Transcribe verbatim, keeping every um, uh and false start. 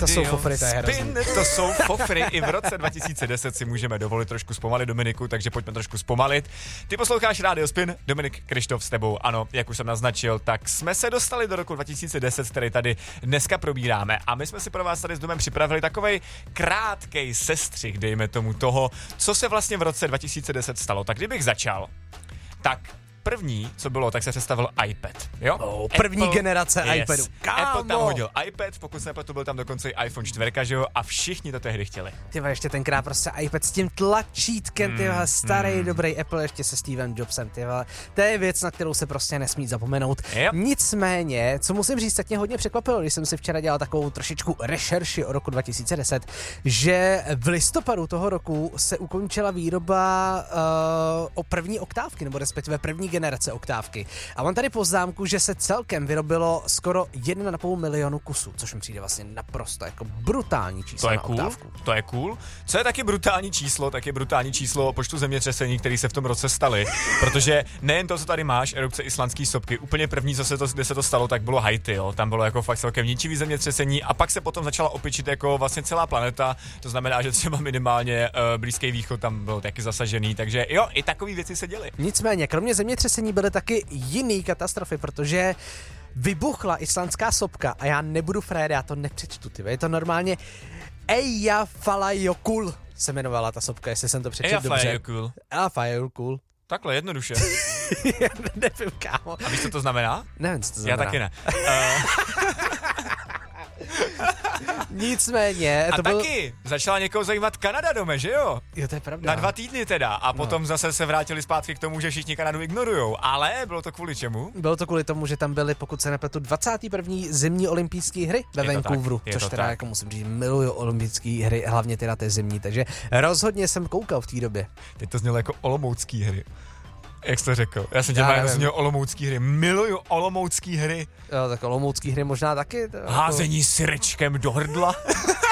to jsou fofry, to je Spin, to jsou fofry. I v roce dva tisíce deset si můžeme dovolit trošku zpomalit, Dominiku, takže pojďme trošku zpomalit. Ty posloucháš Rádio Spin, Dominik Kryštof s tebou. Ano, jak už jsem naznačil, tak jsme se dostali do roku dva tisíce deset, který tady dneska probíráme. A my jsme si pro vás tady s Domem připravili takovej krátkej sestřih, dejme tomu toho, co se vlastně v roce dva tisíce deset stalo. Tak kdybych začal, tak první, co bylo, tak se představil iPad, jo? Oh, první Apple, generace yes. iPadu. Kámo. Apple tam hodil iPad, pokud se nepletu, byl tam dokonce i iPhone čtyři, že jo? A všichni to tehdy chtěli. Tyva, ještě tenkrát prostě iPad s tím tlačítkem, tyva, Mm, starý, mm. dobrý Apple ještě se Stevem Jobsem, tyva. To je věc, na kterou se prostě nesmí zapomenout. Yep. Nicméně, co musím říct, tak mě hodně překvapilo, když jsem si včera dělal takovou trošičku rešerši o roku dva tisíce deset, že v listopadu toho roku se ukončila výroba uh, o první oktávky, nebo respektive první generace oktávky. A mám tady poznámku, že se celkem vyrobilo skoro jedna a půl milionu kusů, což mi přijde vlastně naprosto jako brutální číslo To je na cool, oktávku. to je cool. Co je taky brutální číslo, tak je brutální číslo počtu zemětřesení, které se v tom roce staly. Protože nejen to, co tady máš, erupce islandské sopky, úplně první, co se to, kde se to stalo, tak bylo Haiti, jo. Tam bylo jako fakt celkem ničivý zemětřesení a pak se potom začala opičit jako vlastně celá planeta. To znamená, že třeba minimálně uh, Blízký východ tam byl taky zasažený, takže jo, i takové věci se děly. Nicméně, kromě zemětřesení byly taky jiný katastrofy, protože vybuchla islandská sopka a já nebudu frajer, já to nepřečtu, ty. Je to normálně Eyjafjallajökull se jmenovala ta sopka, jestli jsem to přečetl dobře. Eyjafjallajökull. Eyjafjallajökull. Takhle, jednoduše. Nevím, kámo. A víš, co to znamená? Nevím, co to znamená. Já taky ne. Uh... Nicméně, A to taky byl... začala někoho zajímat Kanada, Dome, že jo? Jo, to je pravda. Na dva týdny teda a potom no. zase se vrátili zpátky k tomu, že všichni Kanadu ignorujou. Ale bylo to kvůli čemu? Bylo to kvůli tomu, že tam byly, pokud se nepletu, dvacáté první zimní olympijské hry ve Je to Vancouveru, tak, je což to teda tak. jako musím říct, miluju olympijské hry, hlavně teda té zimní, takže rozhodně jsem koukal v té době. Teď to znělo jako olomoucký hry. Jak jsi to řekl? Já jsem tě Já mal, nevím. jako znělo olomoucký hry. Miluju olomoucký hry. Jo, tak olomoucký hry možná taky. To, Házení syrečkem do hrdla.